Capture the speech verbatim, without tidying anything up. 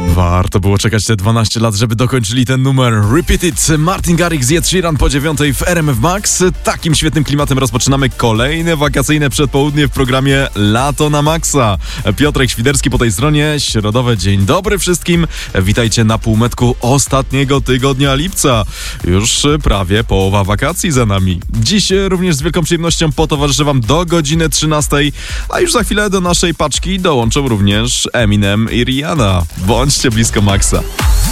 Warto było czekać te dwanaście lat, żeby dokończyli ten numer. Repeat It, Martin Garrix i Ed Sheeran po dziewiątej w R M F Max. Takim świetnym klimatem rozpoczynamy kolejne wakacyjne przedpołudnie w programie Lato na Maxa. Piotrek Świderski po tej stronie, środowe dzień dobry wszystkim. Witajcie na półmetku ostatniego tygodnia lipca. Już prawie połowa wakacji za nami. Dziś również z wielką przyjemnością potowarzyszę wam do godziny trzynastej, a już za chwilę do naszej paczki dołączą również Eminem i Rihanna. Bądźcie blisko Maxa.